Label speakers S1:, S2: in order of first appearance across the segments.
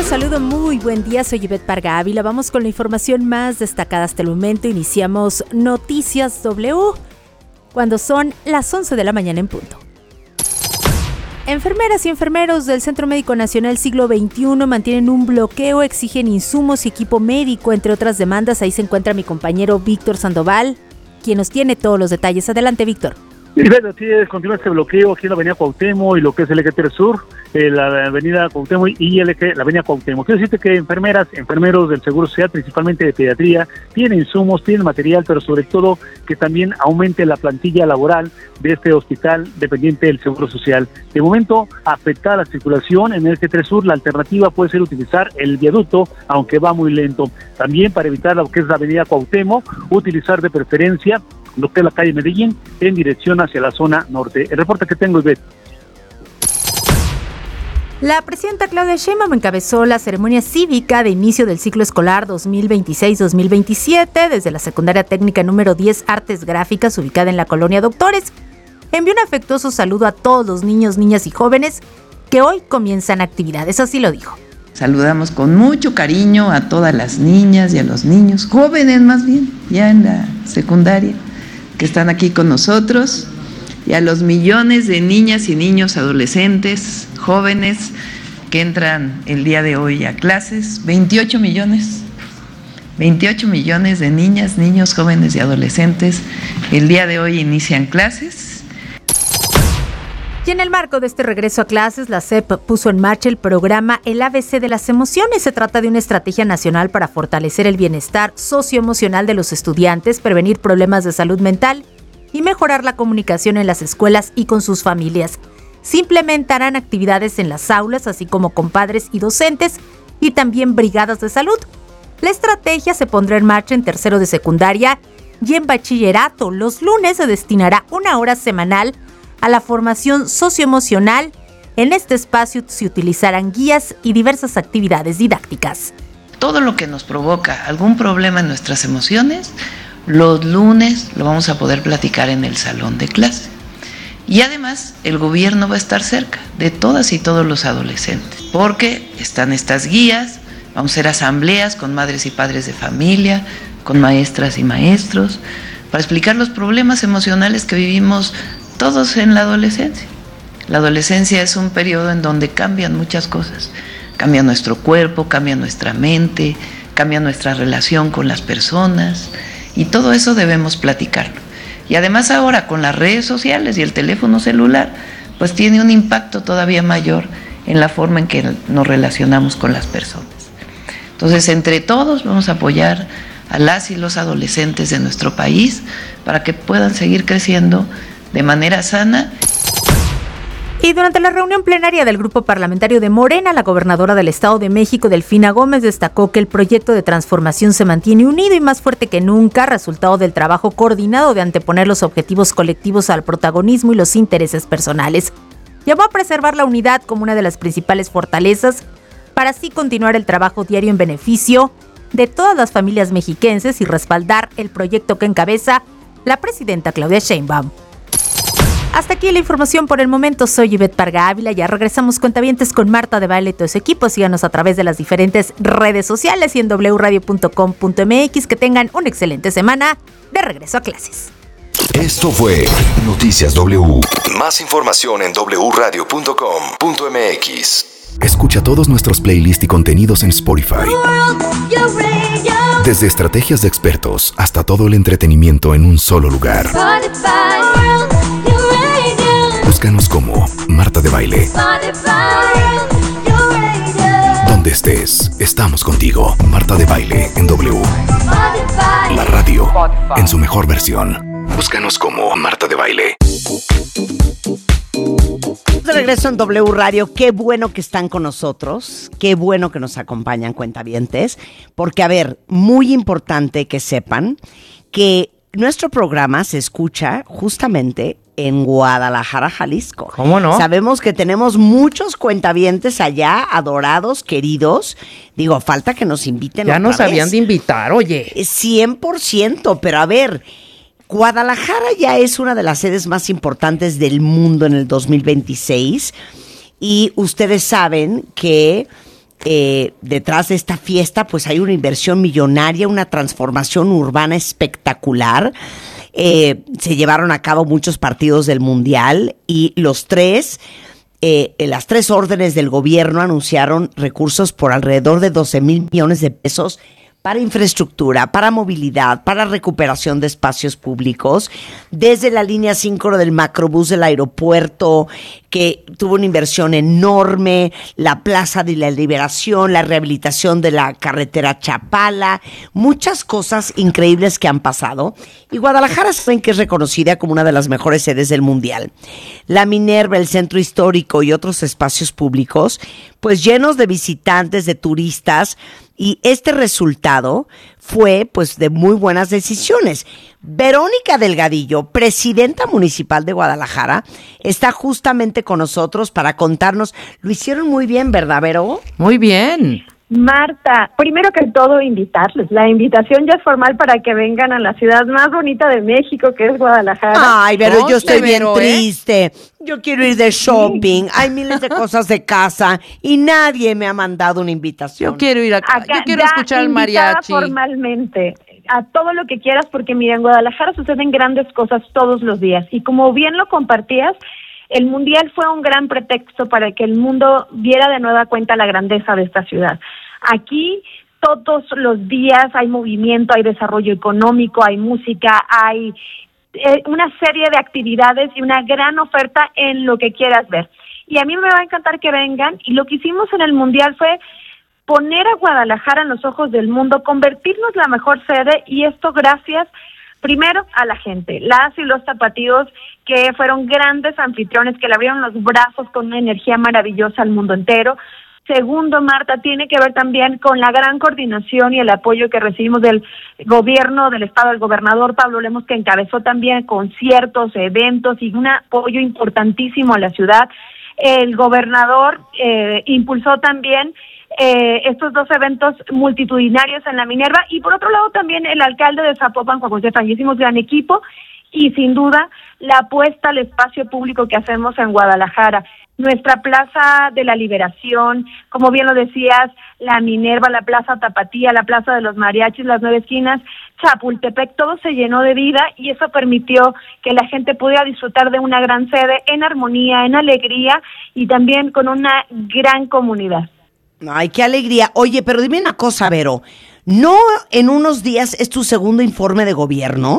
S1: los saludo, muy buen día, soy Ivette Parga Ávila. Vamos con la información más destacada hasta el momento. Iniciamos Noticias W cuando son las 11 de la mañana en punto. Enfermeras y enfermeros del Centro Médico Nacional Siglo XXI mantienen un bloqueo, exigen insumos y equipo médico, entre otras demandas. Ahí se encuentra mi compañero Víctor Sandoval, quien nos tiene todos los detalles. Adelante, Víctor.
S2: Sí, así es, continúa este bloqueo aquí en la avenida Cuauhtémoc y lo que es el eje 3 Sur, la avenida Cuauhtémoc y la avenida Cuauhtémoc. Quiero decirte que enfermeros del Seguro Social, principalmente de pediatría, tienen insumos, tienen material, pero sobre todo que también aumente la plantilla laboral de este hospital dependiente del Seguro Social. De momento, afectada la circulación en el eje 3 Sur, la alternativa puede ser utilizar el viaducto, aunque va muy lento. También para evitar lo que es la avenida Cuauhtémoc, utilizar de preferencia lo que es la calle Medellín en dirección hacia la zona norte. El reporte que tengo, Ivette.
S1: La presidenta Claudia Sheinbaum encabezó la ceremonia cívica de inicio del ciclo escolar 2026-2027 desde la secundaria técnica número 10 Artes Gráficas, ubicada en la colonia Doctores. Envió un afectuoso saludo a todos los niños, niñas y jóvenes que hoy comienzan actividades, así lo dijo.
S3: Saludamos con mucho cariño a todas las niñas y a los niños, jóvenes más bien, ya en la secundaria, que están aquí con nosotros, y a los millones de niñas y niños, adolescentes, jóvenes que entran el día de hoy a clases, 28 millones de niñas, niños, jóvenes y adolescentes el día de hoy inician clases.
S1: Y en el marco de este regreso a clases, la SEP puso en marcha el programa El ABC de las Emociones. Se trata de una estrategia nacional para fortalecer el bienestar socioemocional de los estudiantes, prevenir problemas de salud mental y mejorar la comunicación en las escuelas y con sus familias. Se implementarán actividades en las aulas, así como con padres y docentes, y también brigadas de salud. La estrategia se pondrá en marcha en tercero de secundaria y en bachillerato. Los lunes se destinará 1 hora semanal a la formación socioemocional. En este espacio se utilizarán guías y diversas actividades didácticas.
S3: Todo lo que nos provoca algún problema en nuestras emociones, los lunes lo vamos a poder platicar en el salón de clase. Y además el gobierno va a estar cerca de todas y todos los adolescentes, porque están estas guías, vamos a hacer asambleas con madres y padres de familia, con maestras y maestros, para explicar los problemas emocionales que vivimos todos en la adolescencia. La adolescencia es un periodo en donde cambian muchas cosas. Cambia nuestro cuerpo, cambia nuestra mente, cambia nuestra relación con las personas, y todo eso debemos platicarlo. Y además ahora con las redes sociales y el teléfono celular, pues tiene un impacto todavía mayor en la forma en que nos relacionamos con las personas. Entonces, entre todos vamos a apoyar a las y los adolescentes de nuestro país para que puedan seguir creciendo de manera sana.
S1: Y durante la reunión plenaria del Grupo Parlamentario de Morena, la gobernadora del Estado de México, Delfina Gómez, destacó que el proyecto de transformación se mantiene unido y más fuerte que nunca, resultado del trabajo coordinado de anteponer los objetivos colectivos al protagonismo y los intereses personales. Llamó a preservar la unidad como una de las principales fortalezas para así continuar el trabajo diario en beneficio de todas las familias mexiquenses y respaldar el proyecto que encabeza la presidenta Claudia Sheinbaum. Hasta aquí la información por el momento. Soy Ivette Parga Ávila. Ya regresamos, cuentavientes, con Marta de Baile y todo su equipo. Síganos a través de las diferentes redes sociales y en wradio.com.mx. Que tengan una excelente semana de regreso a clases.
S4: Esto fue Noticias W. Más información en wradio.com.mx. Escucha todos nuestros playlists y contenidos en Spotify. Desde estrategias de expertos hasta todo el entretenimiento en un solo lugar. Búscanos como Marta de Baile. Donde estés, estamos contigo. Marta de Baile en W. La radio en su mejor versión. Búscanos como Marta de Baile.
S5: De regreso en W Radio, qué bueno que están con nosotros, qué bueno que nos acompañan, cuentavientes, porque, a ver, muy importante que sepan que nuestro programa se escucha justamente en Guadalajara, Jalisco.
S6: ¿Cómo no?
S5: Sabemos que tenemos muchos cuentavientes allá, adorados, queridos. Digo, falta que nos inviten
S6: ya
S5: otra
S6: nos
S5: vez.
S6: Habían de invitar, oye.
S5: 100%, pero a ver, Guadalajara ya es una de las sedes más importantes del mundo en el 2026 y ustedes saben que detrás de esta fiesta, pues hay una inversión millonaria, una transformación urbana espectacular. Se llevaron a cabo muchos partidos del Mundial y las tres órdenes del gobierno anunciaron recursos por alrededor de 12,000 millones de pesos para infraestructura, para movilidad, para recuperación de espacios públicos, desde la línea 5 del macrobús del aeropuerto, que tuvo una inversión enorme, la Plaza de la Liberación, la rehabilitación de la carretera Chapala, muchas cosas increíbles que han pasado. Y Guadalajara saben que es reconocida como una de las mejores sedes del Mundial. La Minerva, el Centro Histórico y otros espacios públicos, pues llenos de visitantes, de turistas, y este resultado fue, pues, de muy buenas decisiones. Verónica Delgadillo, presidenta municipal de Guadalajara, está justamente con nosotros para contarnos. Lo hicieron muy bien, ¿verdad, Vero?
S6: Muy bien.
S7: Marta, primero que todo invitarles. La invitación ya es formal para que vengan a la ciudad más bonita de México, que es Guadalajara.
S5: Ay, Vero, yo estoy bien
S6: Vero,
S5: triste. Yo quiero ir de shopping. Hay miles de cosas de casa y nadie me ha mandado una invitación.
S6: Yo quiero ir acá. Yo quiero escuchar el mariachi.
S7: Formalmente a todo lo que quieras, porque mira, en Guadalajara suceden grandes cosas todos los días. Y como bien lo compartías, el Mundial fue un gran pretexto para que el mundo viera de nueva cuenta la grandeza de esta ciudad. Aquí todos los días hay movimiento, hay desarrollo económico, hay música, hay una serie de actividades y una gran oferta en lo que quieras ver. Y a mí me va a encantar que vengan, y lo que hicimos en el Mundial fue poner a Guadalajara en los ojos del mundo, convertirnos la mejor sede, y esto gracias primero a la gente, las y los tapatíos, que fueron grandes anfitriones, que le abrieron los brazos con una energía maravillosa al mundo entero. Segundo, Marta, tiene que ver también con la gran coordinación y el apoyo que recibimos del gobierno del estado, del gobernador Pablo Lemos, que encabezó también conciertos, eventos y un apoyo importantísimo a la ciudad. El gobernador impulsó también estos dos eventos multitudinarios en la Minerva, y por otro lado también el alcalde de Zapopan, Juan José Fran. Hicimos gran equipo, y sin duda la apuesta al espacio público que hacemos en Guadalajara, nuestra Plaza de la Liberación, como bien lo decías, la Minerva, la Plaza Tapatía, la Plaza de los Mariachis, las 9 esquinas, Chapultepec, todo se llenó de vida, y eso permitió que la gente pudiera disfrutar de una gran sede en armonía, en alegría, y también con una gran comunidad.
S5: Ay, qué alegría. Oye, pero dime una cosa, Vero. ¿No en unos días es tu segundo informe de gobierno?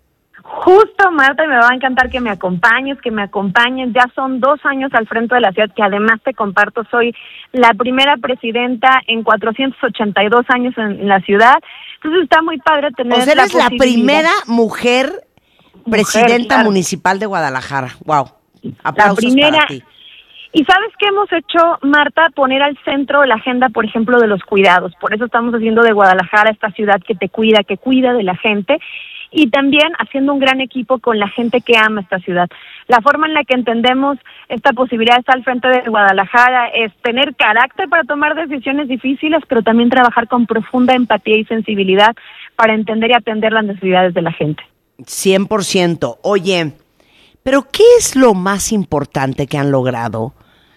S7: Justo, Marta, y me va a encantar que me acompañes, que me acompañen. Ya son 2 años al frente de la ciudad, que además te comparto, soy la primera presidenta en 482 años en la ciudad. Entonces está muy padre tener
S5: o sea, eres la primera mujer presidenta
S7: claro,
S5: municipal de Guadalajara. Wow. Aplausos
S7: la primera.
S5: Para ti.
S7: Y ¿sabes qué hemos hecho, Marta? Poner al centro la agenda, por ejemplo, de los cuidados. Por eso estamos haciendo de Guadalajara esta ciudad que te cuida, que cuida de la gente, y también haciendo un gran equipo con la gente que ama esta ciudad. La forma en la que entendemos esta posibilidad de estar al frente de Guadalajara es tener carácter para tomar decisiones difíciles, pero también trabajar con profunda empatía y sensibilidad para entender y atender las necesidades de la gente.
S5: 100%. Oye, ¿pero qué es lo más importante que han logrado?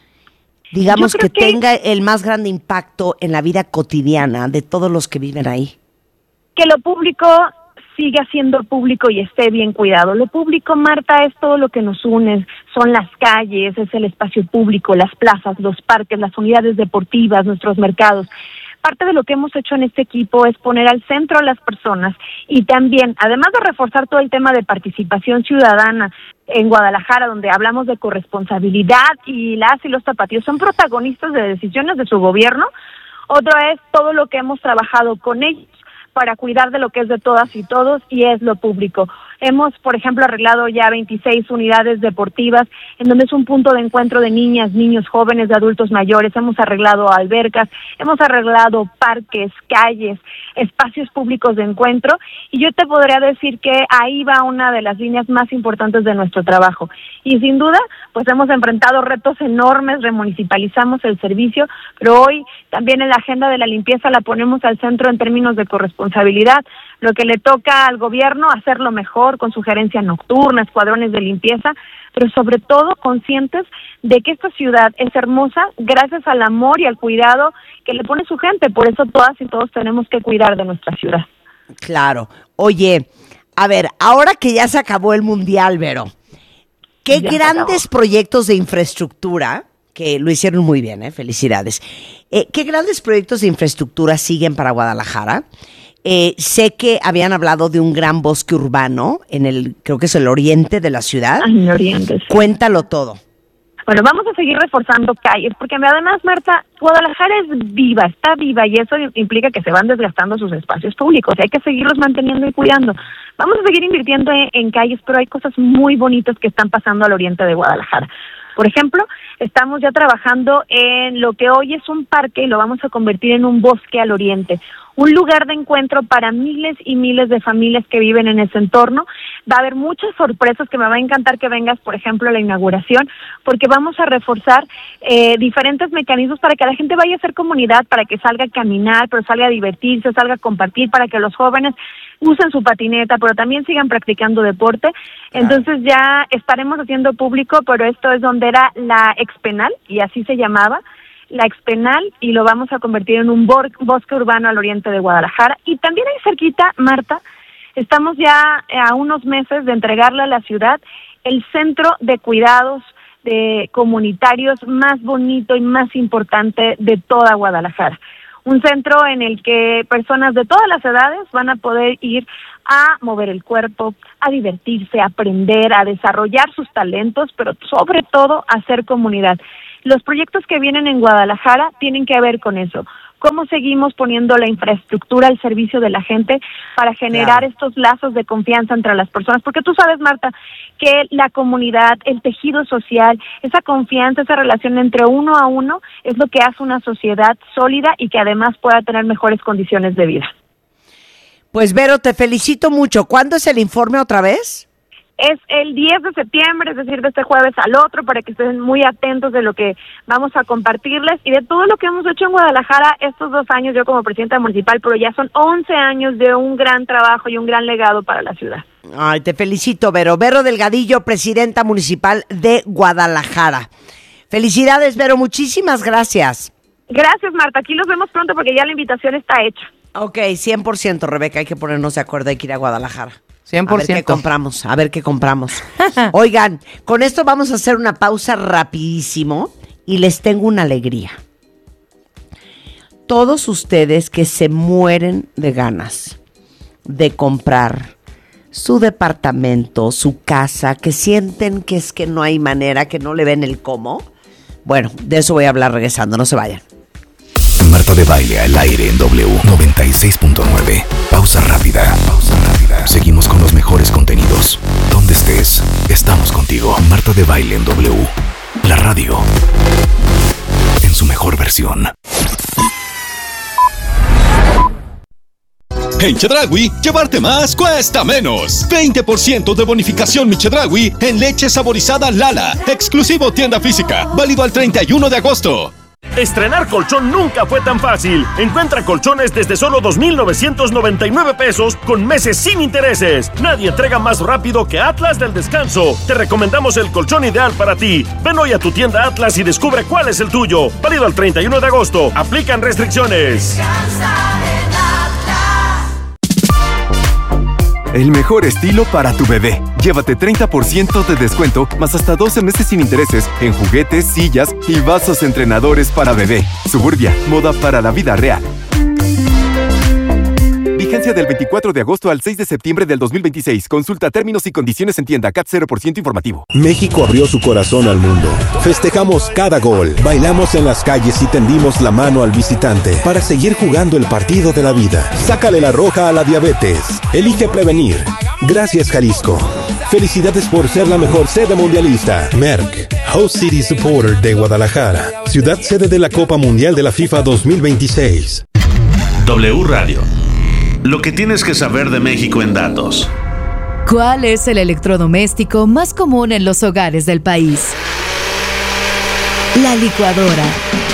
S5: Digamos que tenga el más grande impacto en la vida cotidiana de todos los que viven ahí.
S7: Que lo público siga siendo público y esté bien cuidado. Lo público, Marta, es todo lo que nos une, son las calles, es el espacio público, las plazas, los parques, las unidades deportivas, nuestros mercados. Parte de lo que hemos hecho en este equipo es poner al centro a las personas, y también, además de reforzar todo el tema de participación ciudadana en Guadalajara, donde hablamos de corresponsabilidad, y las y los tapatíos son protagonistas de decisiones de su gobierno. Otro es todo lo que hemos trabajado con ellos para cuidar de lo que es de todas y todos, y es lo público. Hemos, por ejemplo, arreglado ya 26 unidades deportivas, en donde es un punto de encuentro de niñas, niños, jóvenes, de adultos mayores. Hemos arreglado albercas, hemos arreglado parques, calles, espacios públicos de encuentro, y yo te podría decir que ahí va una de las líneas más importantes de nuestro trabajo. Y sin duda, pues hemos enfrentado retos enormes, remunicipalizamos el servicio, pero hoy también en la agenda de la limpieza la ponemos al centro en términos de corresponsabilidad. Lo que le toca al gobierno, hacerlo mejor, mejor, con sugerencias nocturnas, escuadrones de limpieza, pero sobre todo conscientes de que esta ciudad es hermosa gracias al amor y al cuidado que le pone su gente. Por eso todas y todos tenemos que cuidar de nuestra ciudad.
S5: Claro. Oye, a ver, ahora que ya se acabó el Mundial, Vero, qué ya grandes proyectos de infraestructura, que lo hicieron muy bien, felicidades. ¿Qué grandes proyectos de infraestructura siguen para Guadalajara? Sé que habían hablado de un gran bosque urbano creo que es el oriente de la ciudad.
S7: En el oriente, sí.
S5: Cuéntalo todo.
S7: Bueno, vamos a seguir reforzando calles, porque además, Marta, Guadalajara es viva, está viva, y eso implica que se van desgastando sus espacios públicos, y hay que seguirlos manteniendo y cuidando. Vamos a seguir invirtiendo en calles, pero hay cosas muy bonitas que están pasando al oriente de Guadalajara. Por ejemplo, estamos ya trabajando en lo que hoy es un parque y lo vamos a convertir en un bosque al oriente, un lugar de encuentro para miles y miles de familias que viven en ese entorno. Va a haber muchas sorpresas que me va a encantar que vengas, por ejemplo, a la inauguración, porque vamos a reforzar diferentes mecanismos para que la gente vaya a hacer comunidad, para que salga a caminar, pero salga a divertirse, salga a compartir, para que los jóvenes usen su patineta, pero también sigan practicando deporte. Entonces ya estaremos haciendo público, pero esto es donde era la Expenal, y así se llamaba, la Expenal, y lo vamos a convertir en un bosque urbano al oriente de Guadalajara. Y también ahí cerquita, Marta, estamos ya a unos meses de entregarle a la ciudad el centro de cuidados de comunitarios más bonito y más importante de toda Guadalajara. Un centro en el que personas de todas las edades van a poder ir a mover el cuerpo, a divertirse, a aprender, a desarrollar sus talentos, pero sobre todo a hacer comunidad. Los proyectos que vienen en Guadalajara tienen que ver con eso. ¿Cómo seguimos poniendo la infraestructura al servicio de la gente para generar estos lazos de confianza entre las personas? Porque tú sabes, Marta, que la comunidad, el tejido social, esa confianza, esa relación entre uno a uno es lo que hace una sociedad sólida y que además pueda tener mejores condiciones de vida.
S5: Pues, Vero, te felicito mucho. ¿Cuándo es el informe otra vez?
S7: Es el 10 de septiembre, es decir, de este jueves al otro, para que estén muy atentos de lo que vamos a compartirles y de todo lo que hemos hecho en Guadalajara estos 2 años, yo como presidenta municipal, pero ya son 11 años de un gran trabajo y un gran legado para la ciudad.
S5: Ay, te felicito, Vero. Vero Delgadillo, presidenta municipal de Guadalajara. Felicidades, Vero, muchísimas gracias.
S7: Gracias, Marta. Aquí los vemos pronto porque ya la invitación está hecha.
S5: Ok, 100%, Rebeca, hay que ponernos de acuerdo, hay que ir a Guadalajara.
S6: 100%.
S5: A ver qué compramos. Oigan, con esto vamos a hacer una pausa rapidísimo y les tengo una alegría. Todos ustedes que se mueren de ganas de comprar su departamento, su casa, que sienten que es que no hay manera, que no le ven el cómo. Bueno, de eso voy a hablar regresando, no se vayan.
S4: Marta de Baile al aire en W 96.9. Pausa rápida. Seguimos con los mejores contenidos. Donde estés, estamos contigo. Marta de Baile en W. La radio. En su mejor versión.
S8: En Chedraui, llevarte más cuesta menos. 20% de bonificación Mi Chedraui en leche saborizada Lala. Exclusivo tienda física. Válido al 31 de agosto.
S9: Estrenar colchón nunca fue tan fácil. Encuentra colchones desde solo 2,999 pesos con meses sin intereses. Nadie entrega más rápido que Atlas del Descanso. Te recomendamos el colchón ideal para ti. Ven hoy a tu tienda Atlas y descubre cuál es el tuyo. Válido al 31 de agosto. Aplican restricciones.
S10: El mejor estilo para tu bebé. Llévate 30% de descuento más hasta 12 meses sin intereses en juguetes, sillas y vasos entrenadores para bebé. Suburbia, moda para la vida real. Vigencia del 24 de agosto al 6 de septiembre del 2026. Consulta términos y condiciones en tienda. CAT 0% informativo.
S11: México abrió su corazón al mundo. Festejamos cada gol, bailamos en las calles y tendimos la mano al visitante para seguir jugando el partido de la vida. Sácale la roja a la diabetes. Elige prevenir. Gracias, Jalisco. Felicidades por ser la mejor sede mundialista. Merck, Host City Supporter de Guadalajara, ciudad sede de la Copa Mundial de la FIFA 2026.
S12: W Radio. Lo que tienes que saber de México en datos.
S13: ¿Cuál es el electrodoméstico más común en los hogares del país? La licuadora.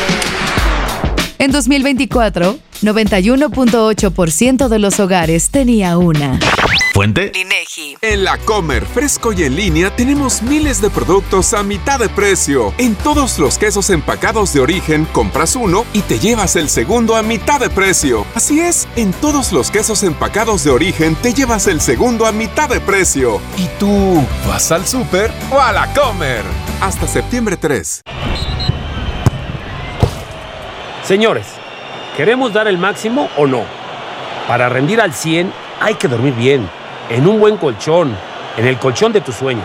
S13: En 2024, 91.8% de los hogares tenía una.
S12: fuente?
S14: INEGI. En La Comer, fresco y en línea, tenemos miles de productos a mitad de precio. En todos los quesos empacados de origen, compras uno y te llevas el segundo a mitad de precio. Así es, en todos los quesos empacados de origen, te llevas el segundo a mitad de precio. ¿Y tú, vas al súper o a La Comer? Hasta septiembre 3.
S15: Señores, ¿queremos dar el máximo o no? Para rendir al 100 hay que dormir bien, en un buen colchón, en el colchón de tus sueños.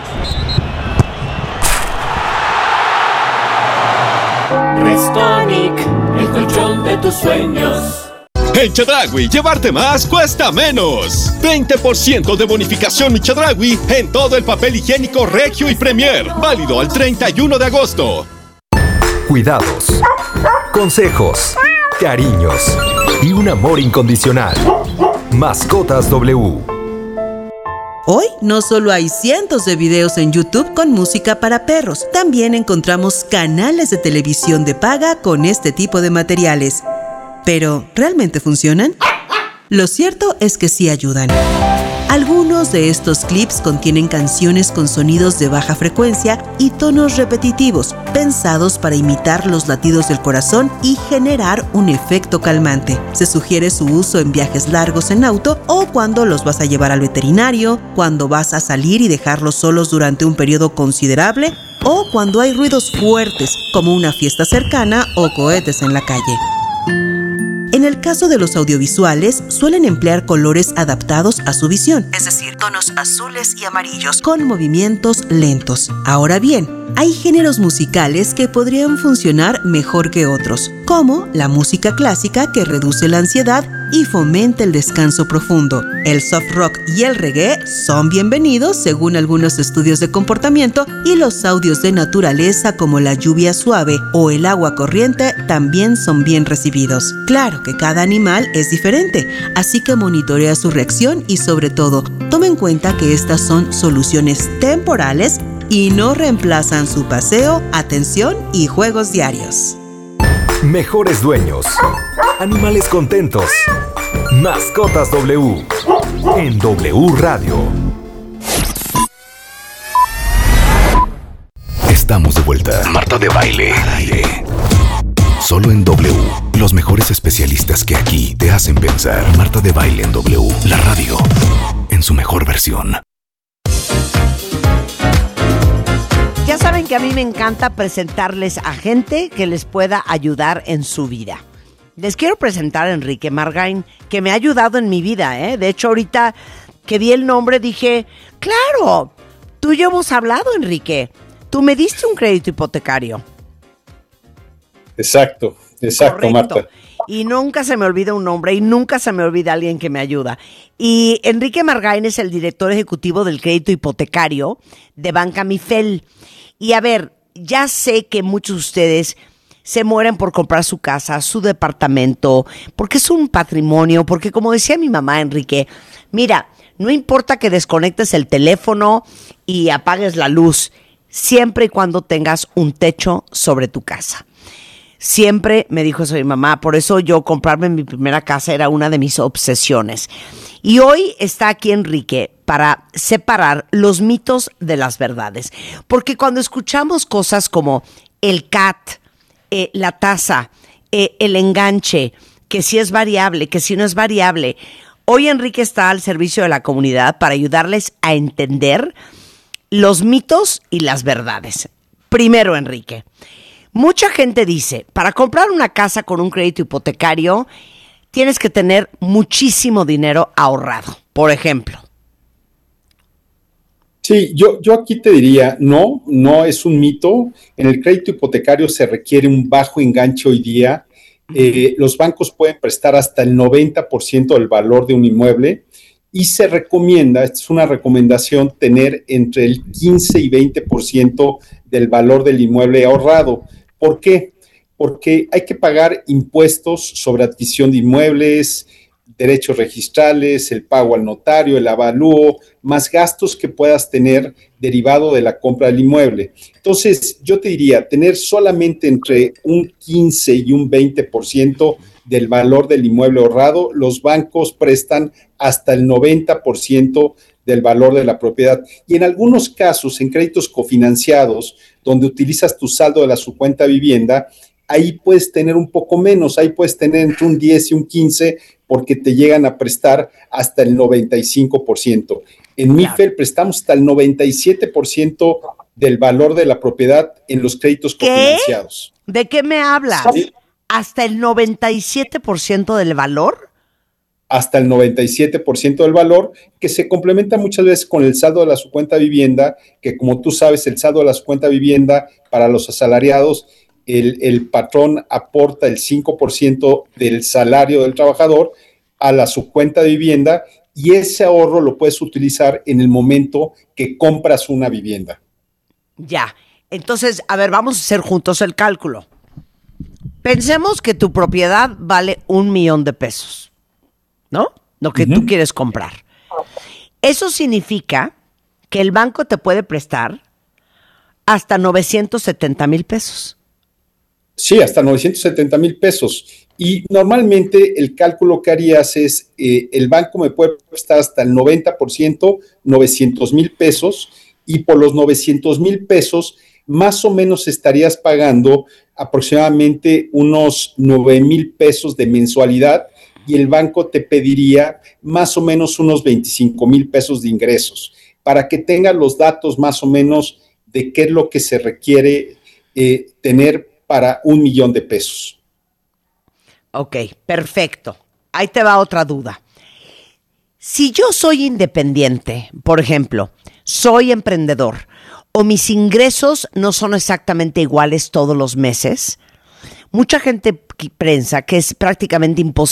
S16: Restonic, el colchón de tus sueños.
S8: En Chedraui, llevarte más cuesta menos. 20% de bonificación Mi Chedraui en todo el papel higiénico Regio y Premier. Válido al 31 de agosto.
S17: Cuidados, consejos, cariños y un amor incondicional. Mascotas W.
S18: Hoy no solo hay cientos de videos en YouTube con música para perros, también encontramos canales de televisión de paga con este tipo de materiales. ¿Pero realmente funcionan? Lo cierto es que sí ayudan. Algunos de estos clips contienen canciones con sonidos de baja frecuencia y tonos repetitivos, pensados para imitar los latidos del corazón y generar un efecto calmante. Se sugiere su uso en viajes largos en auto o cuando los vas a llevar al veterinario, cuando vas a salir y dejarlos solos durante un periodo considerable o cuando hay ruidos fuertes como una fiesta cercana o cohetes en la calle. En el caso de los audiovisuales, suelen emplear colores adaptados a su visión, es decir, tonos azules y amarillos con movimientos lentos. Ahora bien, hay géneros musicales que podrían funcionar mejor que otros, como la música clásica que reduce la ansiedad y fomenta el descanso profundo. El soft rock y el reggae son bienvenidos según algunos estudios de comportamiento y los audios de naturaleza como la lluvia suave o el agua corriente también son bien recibidos. Claro que cada animal es diferente, así que monitorea su reacción y sobre todo, toma en cuenta que estas son soluciones temporales y no reemplazan su paseo, atención y juegos diarios.
S17: Mejores dueños. Animales contentos. Mascotas W. En W Radio.
S4: Estamos de vuelta. Marta de Baile. Solo en W. Los mejores especialistas que aquí te hacen pensar. Marta de Baile en W. La radio. En su mejor versión.
S5: Ya saben que a mí me encanta presentarles a gente que les pueda ayudar en su vida. Les quiero presentar a Enrique Margain, que me ha ayudado en mi vida, ¿eh? De hecho, ahorita que vi el nombre dije, claro, tú y yo hemos hablado, Enrique. Tú me diste un crédito hipotecario.
S19: Exacto, correcto. Marta.
S5: Y nunca se me olvida un nombre y nunca se me olvida alguien que me ayuda. Y Enrique Margain es el director ejecutivo del crédito hipotecario de Banca Mifel. Y a ver, ya sé que muchos de ustedes se mueren por comprar su casa, su departamento, porque es un patrimonio, porque como decía mi mamá, Enrique, mira, no importa que desconectes el teléfono y apagues la luz, siempre y cuando tengas un techo sobre tu casa. Siempre me dijo eso mi mamá, por eso yo comprarme mi primera casa era una de mis obsesiones. Y hoy está aquí Enrique para separar los mitos de las verdades. Porque cuando escuchamos cosas como el CAT, la tasa, el enganche, que si es variable, que si no es variable, hoy Enrique está al servicio de la comunidad para ayudarles a entender los mitos y las verdades. Primero, Enrique, mucha gente dice, para comprar una casa con un crédito hipotecario, tienes que tener muchísimo dinero ahorrado, por ejemplo.
S19: Sí, yo aquí te diría, no es un mito. En el crédito hipotecario se requiere un bajo enganche hoy día. Los bancos pueden prestar hasta el 90% del valor de un inmueble y se recomienda, esta es una recomendación, tener entre el 15 y 20% del valor del inmueble ahorrado. ¿Por qué? Porque hay que pagar impuestos sobre adquisición de inmuebles, derechos registrales, el pago al notario, el avalúo, más gastos que puedas tener derivado de la compra del inmueble. Entonces, yo te diría, tener solamente entre un 15 y un 20% del valor del inmueble ahorrado. Los bancos prestan hasta el 90% del valor de la propiedad. Y en algunos casos, en créditos cofinanciados, donde utilizas tu saldo de la subcuenta vivienda, ahí puedes tener un poco menos, ahí puedes tener entre un 10 y un 15, porque te llegan a prestar hasta el 95%. En MIFEL prestamos hasta el 97% del valor de la propiedad en los créditos cofinanciados.
S5: ¿De qué me hablas?
S19: Sí.
S5: ¿Hasta el 97% del valor?
S19: Hasta el 97% del valor, que se complementa muchas veces con el saldo de la subcuenta vivienda, que como tú sabes, el saldo de la subcuenta vivienda para los asalariados, el patrón aporta el 5% del salario del trabajador a la subcuenta de vivienda, y ese ahorro lo puedes utilizar en el momento que compras una vivienda.
S5: Ya, entonces, a ver, vamos a hacer juntos el cálculo. Pensemos que tu propiedad vale $1,000,000, ¿no? Lo que tú quieres comprar. Eso significa que el banco te puede prestar hasta $970,000.
S19: Sí, hasta $970,000. Y normalmente el cálculo que harías es, el banco me puede prestar hasta el 90%, $900,000, y por los $900,000, más o menos estarías pagando aproximadamente unos $9,000 de mensualidad, y el banco te pediría más o menos unos $25,000 de ingresos, para que tengas los datos más o menos de qué es lo que se requiere tener para $1,000,000.
S5: Ok, perfecto. Ahí te va otra duda. Si yo soy independiente, por ejemplo, soy emprendedor, o mis ingresos no son exactamente iguales todos los meses, mucha gente piensa que es prácticamente imposible